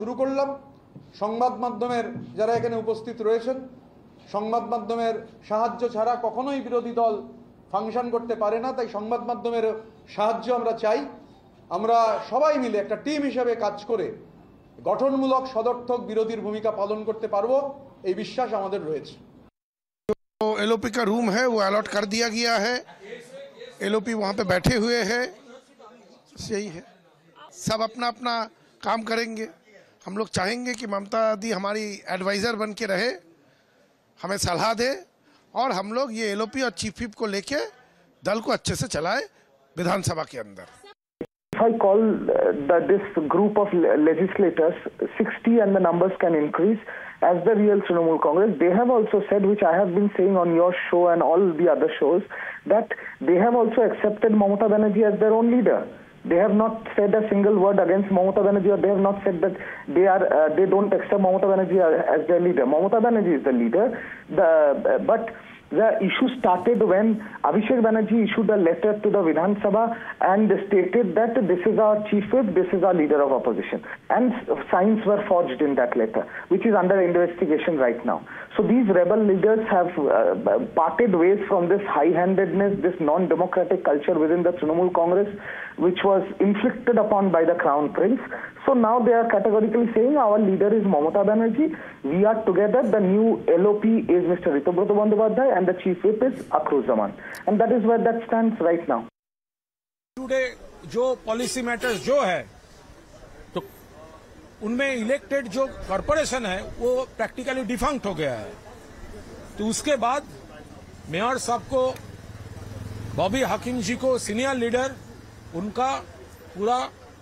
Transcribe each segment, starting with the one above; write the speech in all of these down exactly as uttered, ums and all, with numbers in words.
শুরু করলাম সংবাদ মাধ্যমের যারা এখানে উপস্থিত রয়েছেন সংবাদ মাধ্যমের সাহায্য ছাড়া কখনোই বিরোধী দল ফাংশন করতে পারে না তাই সংবাদ মাধ্যমের সাহায্য আমরা চাই আমরা সবাই মিলে একটা টিম হিসেবে কাজ করে গঠনমূলক সদর্থক বিরোধীর ভূমিকা পালন করতে পারবো এই বিশ্বাস আমাদের রয়েছে। तो एलओपी का रूम है वो अलॉट कर दिया गया है, एलओपी वहाँ पे बैठे हुए हैं, यही है, सब अपना अपना काम करेंगे। हम लोग चाहेंगे कि ममता दी हमारी एडवाइज़र बन के रहे, हमें सलाह दे और हम लोग ये एलओपी और चीफ व्हिप को लेके दल को अच्छे से चलाए विधानसभा के अंदर। If I call uh, the, this group of legislators sixty and the numbers can increase as the real Trinamool Congress, they have also said, which I have been saying on your show and all the other shows, that they have also accepted Mamata Banerjee as their own leader. They have not said a single word against Mamata Banerjee, or they have not said that they are uh, they don't accept Mamata Banerjee as their leader. Mamata Banerjee is the leader, the, uh, but the issue started when Abhishek Banerjee issued a letter to the Vidhan Sabha and stated that this is our chief whip, this is our leader of opposition. And signs were forged in that letter, which is under investigation right now. So these rebel leaders have uh, parted ways from this high-handedness, this non-democratic culture within the Trinamool Congress, which was inflicted upon by the Crown Prince. So now they are categorically saying our leader is Mamata Banerjee, we are together, the new L O P is Mister Ritubroto Bandyopadhyay and the chief whip is Akruz Zaman. And that is where that stands right now. Today जो policy matters जो है तो उनमें elected जो corporation है वो practically defunct हो गया है। तो उसके बाद मेयर साहब को, बॉबी हकीम जी को सीनियर लीडर, उनका पूरा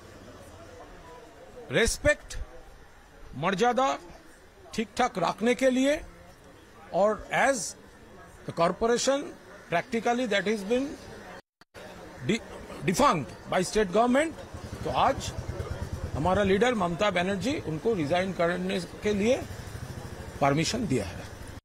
रेस्पेक्ट मर्यादा ठीक ठाक रखने के लिए और as the corporation practically that is been defunct by state government, तो आज हमारा लीडर ममता बनर्जी उनको रिजाइन करने के लिए परमिशन दिया है।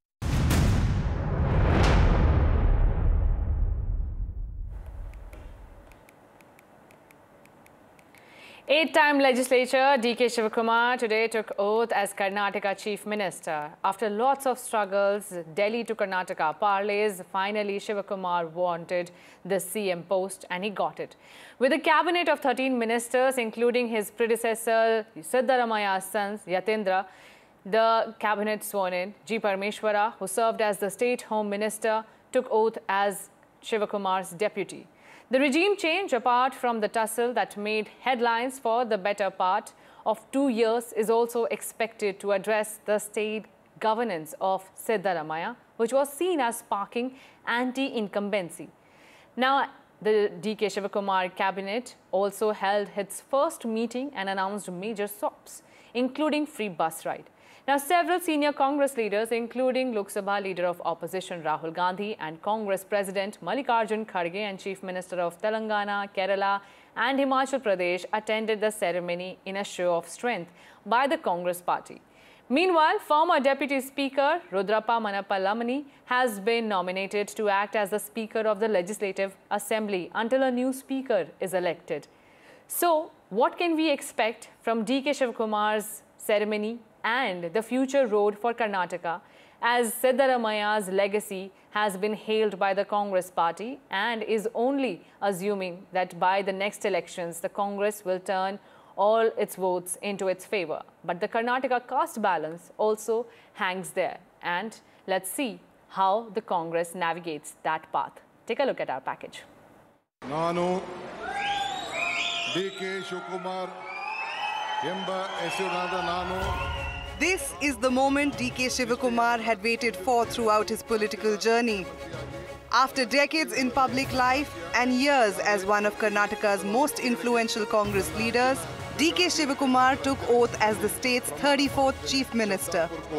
Eight-time legislature D K Shivakumar today took oath as Karnataka Chief Minister. After lots of struggles, Delhi to Karnataka parlays, finally Shivakumar wanted the C M post and he got it. With a cabinet of thirteen ministers, including his predecessor Siddaramaya's son Yatindra, the cabinet sworn in, G. Parameshwara, who served as the State Home Minister, took oath as Shivakumar's deputy. The regime change, apart from the tussle that made headlines for the better part of two years, is also expected to address the state governance of Siddaramaya, which was seen as sparking anti-incumbency. Now, the D K Shivakumar cabinet also held its first meeting and announced major sops, including free bus ride. Now, several senior Congress leaders, including Lok Sabha Leader of Opposition Rahul Gandhi and Congress President Mallikarjun Kharge and Chief Minister of Telangana, Kerala and Himachal Pradesh, attended the ceremony in a show of strength by the Congress party. Meanwhile, former Deputy Speaker Rudrappa Manapallamani has been nominated to act as the Speaker of the Legislative Assembly until a new Speaker is elected. So, what can we expect from D K Shivakumar's ceremony and the future road for Karnataka, as Siddaramaya's legacy has been hailed by the Congress party and is only assuming that by the next elections, the Congress will turn all its votes into its favor. But the Karnataka caste balance also hangs there. And let's see how the Congress navigates that path. Take a look at our package. Nanu D K Shivakumar Yemba Esurada Nanu. This is the moment D K Shivakumar had waited for throughout his political journey. After decades in public life and years as one of Karnataka's most influential Congress leaders, D K Shivakumar took oath as the state's thirty-fourth Chief Minister.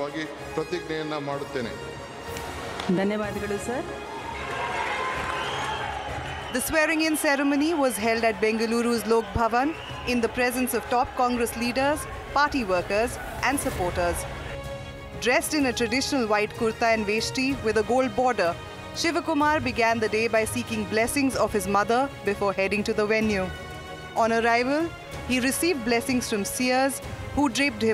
The swearing-in ceremony was held at Bengaluru's Lok Bhavan in the presence of top Congress leaders, party workers and supporters. Dressed in a traditional white kurta and veshti with a gold border, Shivakumar began the day by seeking blessings of his mother before heading to the venue. On arrival, he received blessings from seers, who draped him